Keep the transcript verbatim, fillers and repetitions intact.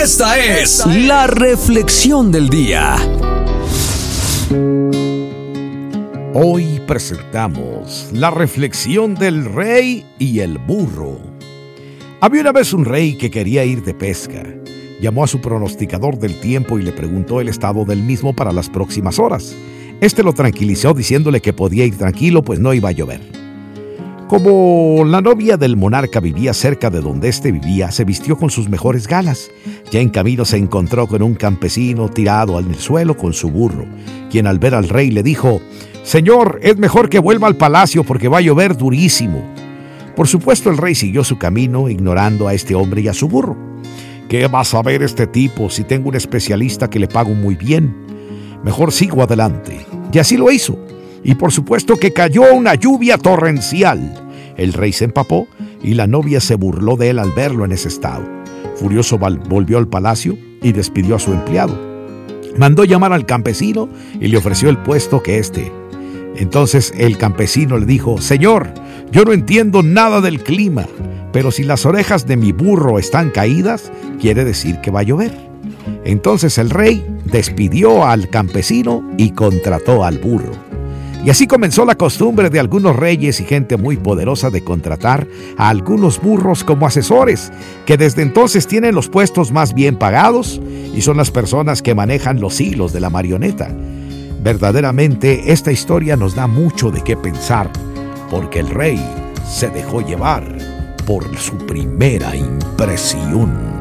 Esta es la reflexión del día. Hoy presentamos la reflexión del rey y el burro. Había una vez un rey que quería ir de pesca. Llamó a su pronosticador del tiempo y le preguntó el estado del mismo para las próximas horas. Este lo tranquilizó diciéndole que podía ir tranquilo, pues no iba a llover. Como la novia del monarca vivía cerca de donde éste vivía, se vistió con sus mejores galas. Ya en camino se encontró con un campesino tirado en el suelo con su burro, quien al ver al rey le dijo: «Señor, es mejor que vuelva al palacio porque va a llover durísimo». Por supuesto, el rey siguió su camino, ignorando a este hombre y a su burro. «¿Qué va a saber este tipo si tengo un especialista que le pago muy bien? Mejor sigo adelante». Y así lo hizo. Y por supuesto que cayó una lluvia torrencial. El rey se empapó y la novia se burló de él al verlo en ese estado. Furioso volvió al palacio y despidió a su empleado. Mandó llamar al campesino y le ofreció el puesto que éste. Entonces el campesino le dijo: «Señor, yo no entiendo nada del clima, pero si las orejas de mi burro están caídas, quiere decir que va a llover». Entonces el rey despidió al campesino y contrató al burro. Y así comenzó la costumbre de algunos reyes y gente muy poderosa de contratar a algunos burros como asesores, que desde entonces tienen los puestos más bien pagados y son las personas que manejan los hilos de la marioneta. Verdaderamente, esta historia nos da mucho de qué pensar, porque el rey se dejó llevar por su primera impresión.